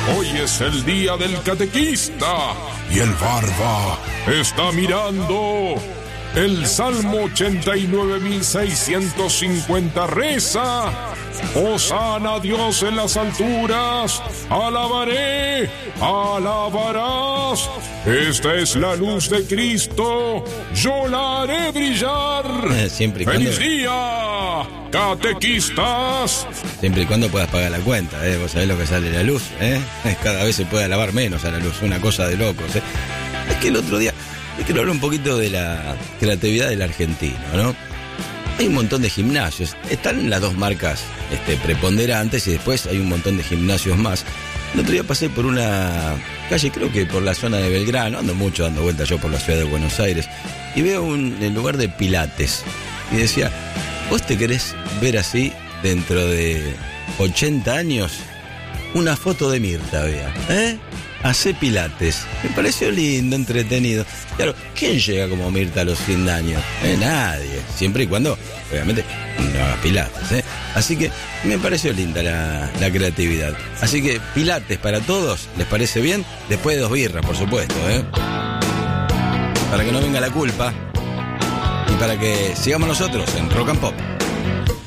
Hoy es el día del catequista y el Barba está mirando. El Salmo 89.650 reza: Hosana a Dios en las alturas, alabaré, alabarás. Esta es la luz de Cristo, yo la haré brillar. Siempre y ¡Feliz cuando... día, catequistas! Siempre y cuando puedas pagar la cuenta, vos sabés lo que sale la luz, Cada vez se puede alabar menos a la luz, una cosa de locos, Es que el otro día, quiero hablar un poquito de la creatividad del argentino, ¿no? Hay un montón de gimnasios, están las dos marcas preponderantes y después hay un montón de gimnasios más. El otro día pasé por una calle, creo que por la zona de Belgrano, ando dando vueltas yo por la ciudad de Buenos Aires, y veo el lugar de pilates. Y decía, ¿vos te querés ver así dentro de 80 años? Una foto de Mirta, vea, Hacé pilates. Me pareció lindo, entretenido. Claro, ¿quién llega como Mirta a los 100 años? Nadie. Siempre y cuando, obviamente, no hagas pilates, Así que me pareció linda la creatividad. Así que pilates para todos, ¿les parece bien? Después de 2 birras, por supuesto, Para que no venga la culpa. Y para que sigamos nosotros en Rock and Pop.